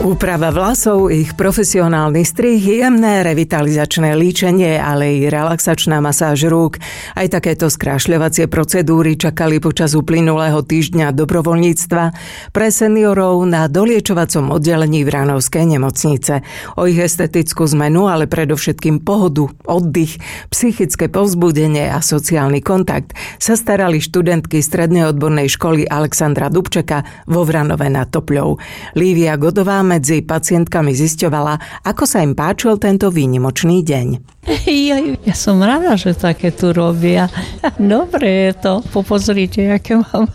Úprava vlasov, ich profesionálny strih, jemné revitalizačné líčenie, ale i relaxačná masáž rúk. Aj takéto skrášľovacie procedúry čakali počas uplynulého týždňa dobrovoľníctva pre seniorov na doliečovacom oddelení Vranovskej nemocnice. O ich estetickú zmenu, ale predovšetkým pohodu, oddych, psychické povzbudenie a sociálny kontakt sa starali študentky Strednej odbornej školy Alexandra Dubčeka vo Vranove nad Topľou. Lívia Godová medzi pacientkami zisťovala, ako sa im páčil tento výnimočný deň. Ja som rada, že také tu robia. Dobre je to. Popozrite, aké mám.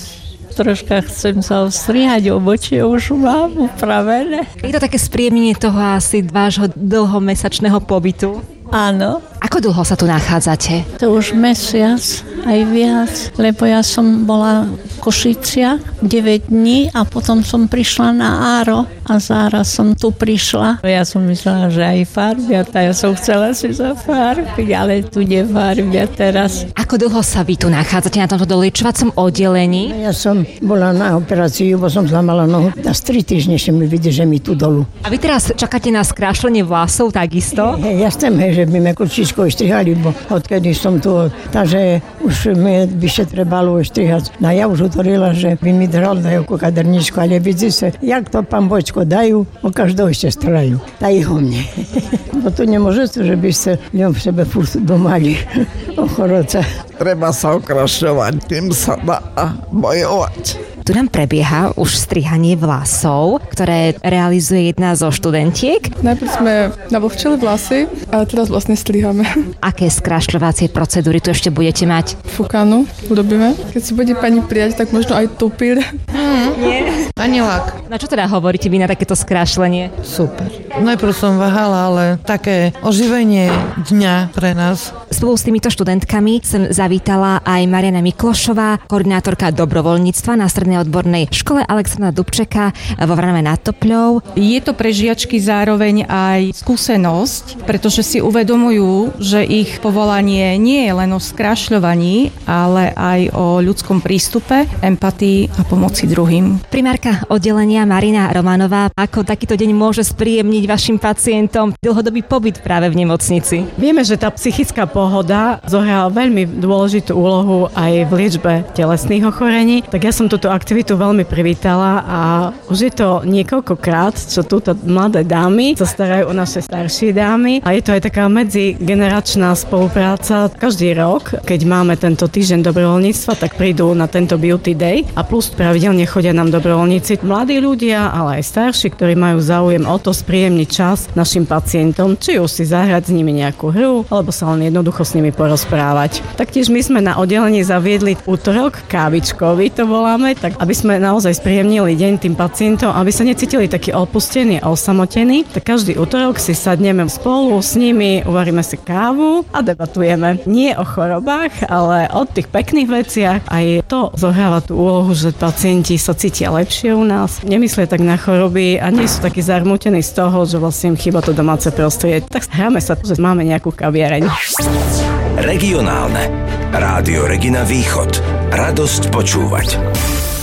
Troška chcem sa ostrihať, obočie už mám upravené. Je to také spríjemnenie toho asi vášho dlhomesačného pobytu? Áno. Ako dlho sa tu nachádzate? To už mesiac, aj viac, lebo ja som bola v Košiciach 9 dní a potom som prišla na Áro a záraz som tu prišla. Ja som myslela, že aj farbia, ja som chcela si zafarbiť, ale tu nefarbia teraz. Ako dlho sa vy tu nachádzate na tomto doliečovacom oddelení? Ja som bola na operáciu, bo som zlamala nohu. A 3 týždne ešte mi vidie, že mi tu dolu. A vy teraz čakáte na skrášlenie vlasov takisto? Ja chcem, že by me kurčičko ištrihali, bo odkedy som tu, takže už mi by še trebalo ištrihať. No ja už utvorila, že by mi držal dajú kaderničku, ale vidí sa, jak to pán Bočko dajú, o každého ešte starajú. Dajú ho mne. Bo to nemôže to, že by ste ňom v sebe furt domali ochoroca. Treba sa okrašľovať, tým sa dá bojovať. Tu nám prebieha už strihanie vlasov, ktoré realizuje jedna zo študentiek. Najprv sme navlhčili vlasy a teraz vlastne strihame. Aké skrášľovacie procedúry tu ešte budete mať? Fukanu urobíme. Keď si bude pani prijať, tak možno aj tupír. Nie. Ani lak. Na čo teda hovoríte vy na takéto skrášlenie? Super. Najprv som váhala, ale také oživenie dňa pre nás. Spolu s týmito študentkami sem zavítala aj Mariana Miklošová, koordinátorka dobrovoľníctva na Strednej odbornej škole Alexandra Dubčeka vo Vranove nad Topľou. Je to pre žiačky zároveň aj skúsenosť, pretože si uvedomujú, že ich povolanie nie je len o skrášľovaní, ale aj o ľudskom prístupe, empatii a pomoci druhým. Primárka oddelenia Marina Romanová, ako takýto deň môže spríjemniť vašim pacientom dlhodobý pobyt práve v nemocnici? Vieme, že tá psychická pohoda zohrala veľmi dôležitú úlohu aj v liečbe telesných ochorení, tak ja som túto aktivitu veľmi privítala a už je to niekoľkokrát, čo túto mladé dámy sa starajú o naše staršie dámy a je to aj taká medzigeneračná spolupráca. Každý rok, keď máme tento týždeň dobrovoľníctva, tak prídu na tento Beauty Day a plus pravidelne chodia nám dobrovoľníci, mladí ľudia, ale aj starší, ktorí majú záujem o to spríjemniť čas našim pacientom, či už si zahrať s nimi nejakú hru, alebo sa len jednoducho s nimi porozprávať. Taktiež my sme na oddelení zaviedli útorok kávičkový, to voláme, tak aby sme naozaj spríjemnili deň tým pacientom, aby sa necítili takí opustení a osamotení, tak každý útorok si sadneme spolu s nimi, uvaríme si kávu a debatujeme. Nie o chorobách, ale o tých pekných veciach. Aj to zohráva tú úlohu, že pacienti sa cítia lepšie u nás, nemyslia tak na choroby a nie sú takí zarmútení z toho, že vlastne im chýba to domáce prostredie. Tak hráme sa, že máme nejakú kaviareň. Regionálne. Rádio Regina Východ. Radosť počúvať.